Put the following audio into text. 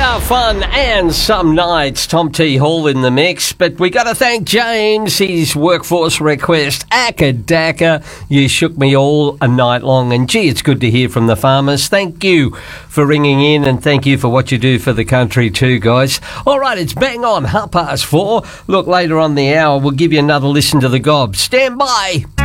Our fun and some nights. Tom T. Hall in the mix. But we got to thank James. His workforce request, Acca Dacca. You shook me all a night long. And gee, it's good to hear from the farmers. Thank you for ringing in and thank you for what you do for the country too, guys. All right, it's bang on 4:30. Look, later on the hour, we'll give you another listen to the gob. Stand by.